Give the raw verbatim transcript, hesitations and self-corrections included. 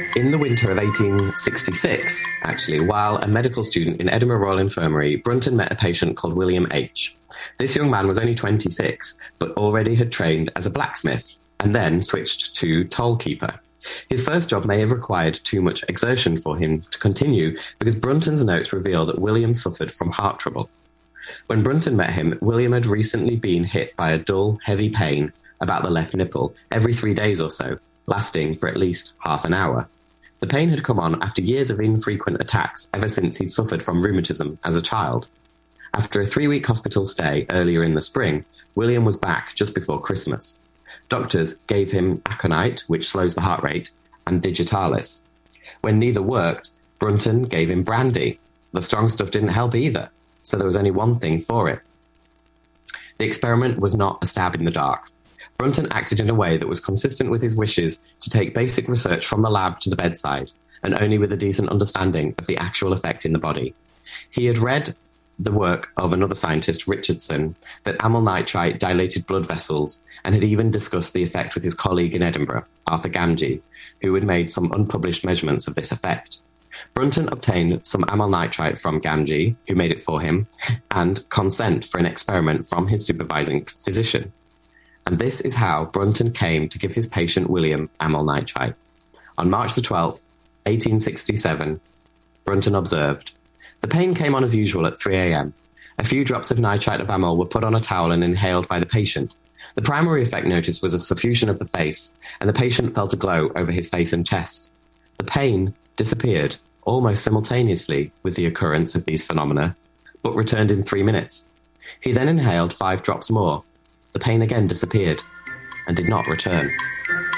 In the winter of eighteen sixty-six, actually, while a medical student in Edinburgh Royal Infirmary, Brunton met a patient called William H. This young man was only twenty-six, but already had trained as a blacksmith, and then switched to toll keeper. His first job may have required too much exertion for him to continue, because Brunton's notes reveal that William suffered from heart trouble. When Brunton met him, William had recently been hit by a dull, heavy pain about the left nipple every three days or so, lasting for at least half an hour. The pain had come on after years of infrequent attacks ever since he'd suffered from rheumatism as a child. After a three-week hospital stay earlier in the spring, William was back just before Christmas. Doctors gave him aconite, which slows the heart rate, and digitalis. When neither worked, Brunton gave him brandy. The strong stuff didn't help either, so there was only one thing for it. The experiment was not a stab in the dark. Brunton acted in a way that was consistent with his wishes to take basic research from the lab to the bedside, and only with a decent understanding of the actual effect in the body. He had read the work of another scientist, Richardson, that amyl nitrite dilated blood vessels, and had even discussed the effect with his colleague in Edinburgh, Arthur Gamgee, who had made some unpublished measurements of this effect. Brunton obtained some amyl nitrite from Gamgee, who made it for him, and consent for an experiment from his supervising physician. And this is how Brunton came to give his patient William amyl nitrite. On March the twelfth, eighteen sixty-seven, Brunton observed, "The pain came on as usual at three a.m. A few drops of nitrite of amyl were put on a towel and inhaled by the patient. The primary effect noticed was a suffusion of the face, and the patient felt a glow over his face and chest. The pain disappeared almost simultaneously with the occurrence of these phenomena, but returned in three minutes. He then inhaled five drops more. The pain again disappeared and did not return."